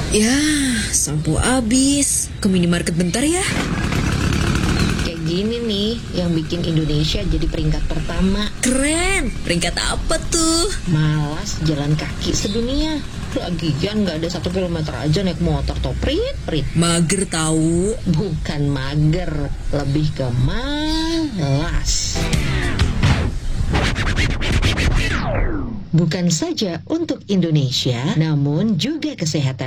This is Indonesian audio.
Ya, sampo habis. Ke minimarket bentar ya. Kayak gini nih yang bikin Indonesia jadi peringkat pertama. Keren. Peringkat apa tuh? Malas jalan kaki sedunia. Lagian gak ada 1 kilometer aja naik motor toh prit. Mager tahu. Bukan mager, lebih ke malas. Bukan saja untuk Indonesia, namun juga kesehatan